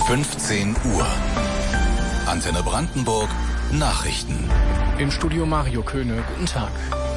15 Uhr. Antenne Brandenburg Nachrichten. Im Studio Mario Köhne. Guten Tag.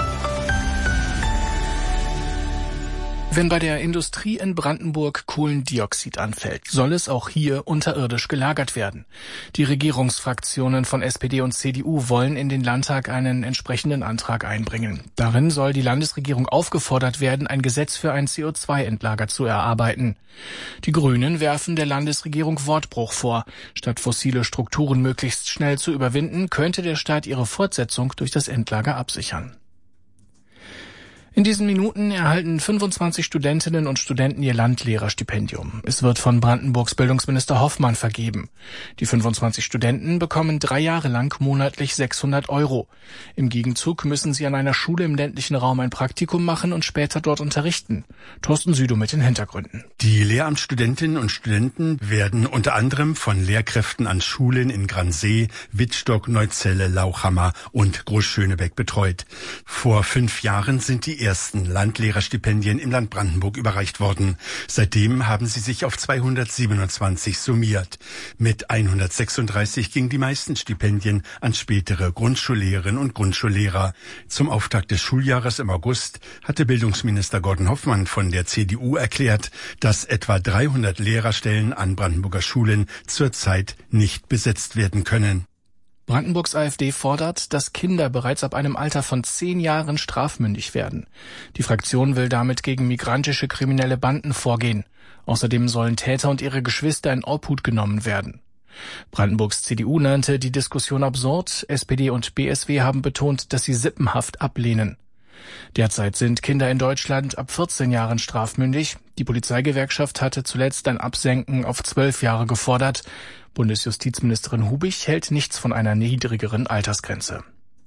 Wenn bei der Industrie in Brandenburg Kohlendioxid anfällt, soll es auch hier unterirdisch gelagert werden. Die Regierungsfraktionen von SPD und CDU wollen in den Landtag einen entsprechenden Antrag einbringen. Darin soll die Landesregierung aufgefordert werden, ein Gesetz für ein CO2-Endlager zu erarbeiten. Die Grünen werfen der Landesregierung Wortbruch vor. Statt fossile Strukturen möglichst schnell zu überwinden, könnte der Staat ihre Fortsetzung durch das Endlager absichern. In diesen Minuten erhalten 25 Studentinnen und Studenten ihr Landlehrerstipendium. Es wird von Brandenburgs Bildungsminister Hoffmann vergeben. Die 25 Studenten bekommen 3 Jahre lang monatlich 600 €. Im Gegenzug müssen sie an einer Schule im ländlichen Raum ein Praktikum machen und später dort unterrichten. Thorsten Südow mit den Hintergründen. Die Lehramtsstudentinnen und Studenten werden unter anderem von Lehrkräften an Schulen in Gransee, Wittstock, Neuzelle, Lauchhammer und Großschönebeck betreut. Vor 5 Jahren sind die ersten Landlehrerstipendien im Land Brandenburg überreicht worden. Seitdem haben sie sich auf 227 summiert. Mit 136 gingen die meisten Stipendien an spätere Grundschullehrerinnen und Grundschullehrer. Zum Auftakt des Schuljahres im August hatte Bildungsminister Gordon Hoffmann von der CDU erklärt, dass etwa 300 Lehrerstellen an Brandenburger Schulen zurzeit nicht besetzt werden können. Brandenburgs AfD fordert, dass Kinder bereits ab einem Alter von 10 Jahren strafmündig werden. Die Fraktion will damit gegen migrantische kriminelle Banden vorgehen. Außerdem sollen Täter und ihre Geschwister in Obhut genommen werden. Brandenburgs CDU nannte die Diskussion absurd. SPD und BSW haben betont, dass sie Sippenhaft ablehnen. Derzeit sind Kinder in Deutschland ab 14 Jahren strafmündig. Die Polizeigewerkschaft hatte zuletzt ein Absenken auf 12 Jahre gefordert. Bundesjustizministerin Hubich hält nichts von einer niedrigeren Altersgrenze.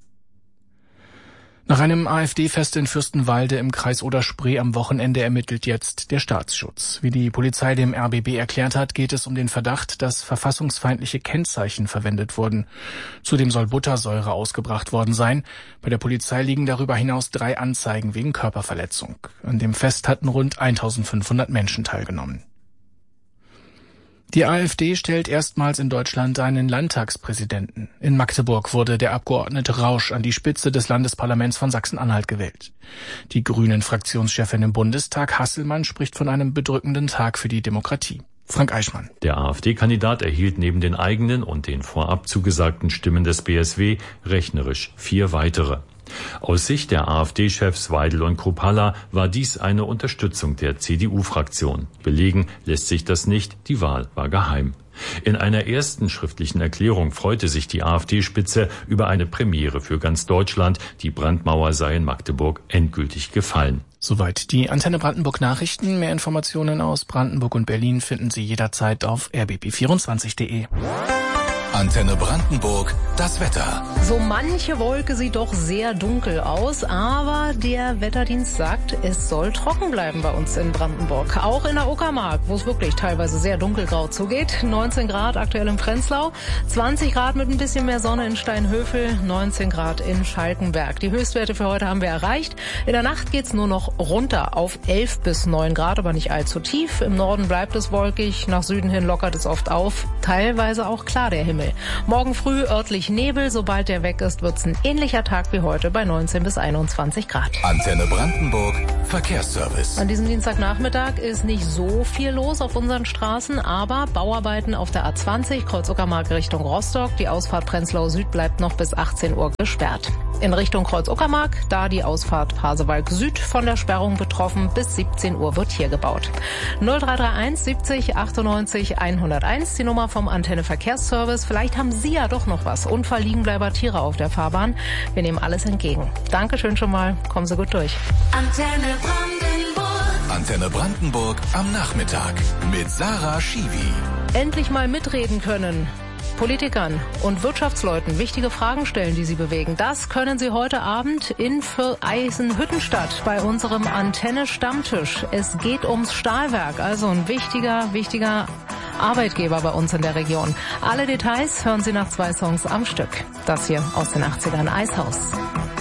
Nach einem AfD-Fest in Fürstenwalde im Kreis Oder-Spree am Wochenende ermittelt jetzt der Staatsschutz. Wie die Polizei dem RBB erklärt hat, geht es um den Verdacht, dass verfassungsfeindliche Kennzeichen verwendet wurden. Zudem soll Buttersäure ausgebracht worden sein. Bei der Polizei liegen darüber hinaus 3 Anzeigen wegen Körperverletzung. An dem Fest hatten rund 1500 Menschen teilgenommen. Die AfD stellt erstmals in Deutschland einen Landtagspräsidenten. In Magdeburg wurde der Abgeordnete Rausch an die Spitze des Landesparlaments von Sachsen-Anhalt gewählt. Die Grünen-Fraktionschefin im Bundestag, Hasselmann, spricht von einem bedrückenden Tag für die Demokratie. Frank Eichmann. Der AfD-Kandidat erhielt neben den eigenen und den vorab zugesagten Stimmen des BSW rechnerisch 4 weitere. Aus Sicht der AfD-Chefs Weidel und Kruppalla war dies eine Unterstützung der CDU-Fraktion. Belegen lässt sich das nicht, die Wahl war geheim. In einer ersten schriftlichen Erklärung freute sich die AfD-Spitze über eine Premiere für ganz Deutschland. Die Brandmauer sei in Magdeburg endgültig gefallen. Soweit die Antenne Brandenburg Nachrichten. Mehr Informationen aus Brandenburg und Berlin finden Sie jederzeit auf rbb24.de. Antenne Brandenburg, das Wetter. So manche Wolke sieht doch sehr dunkel aus, aber der Wetterdienst sagt, es soll trocken bleiben bei uns in Brandenburg. Auch in der Uckermark, wo es wirklich teilweise sehr dunkelgrau zugeht. 19 Grad aktuell im Prenzlau, 20 Grad mit ein bisschen mehr Sonne in Steinhöfel, 19 Grad in Schalkenberg. Die Höchstwerte für heute haben wir erreicht. In der Nacht geht's nur noch runter auf 11 bis 9 Grad, aber nicht allzu tief. Im Norden bleibt es wolkig, nach Süden hin lockert es oft auf, teilweise auch klar der Himmel. Morgen früh örtlich Nebel, sobald der weg ist, wird's ein ähnlicher Tag wie heute bei 19 bis 21 Grad. Antenne Brandenburg, Verkehrsservice. An diesem Dienstagnachmittag ist nicht so viel los auf unseren Straßen, aber Bauarbeiten auf der A20, Kreuz Uckermark Richtung Rostock. Die Ausfahrt Prenzlau Süd bleibt noch bis 18 Uhr gesperrt. In Richtung Kreuz Uckermark, da die Ausfahrt Pasewalk Süd von der Sperrung betroffen. Bis 17 Uhr wird hier gebaut. 0331 70 98 101, die Nummer vom Antenne Verkehrsservice. Vielleicht haben Sie ja doch noch was. Unfall, Liegenbleiber, Tiere auf der Fahrbahn. Wir nehmen alles entgegen. Dankeschön schon mal. Kommen Sie gut durch. Antenne Brandenburg. Antenne Brandenburg am Nachmittag mit Sarah Schiwi. Endlich mal mitreden können. Politikern und Wirtschaftsleuten wichtige Fragen stellen, die sie bewegen. Das können Sie heute Abend in Eisenhüttenstadt bei unserem Antenne-Stammtisch. Es geht ums Stahlwerk, also ein wichtiger Arbeitgeber bei uns in der Region. Alle Details hören Sie nach 2 Songs am Stück. Das hier aus den 80ern, Eishaus.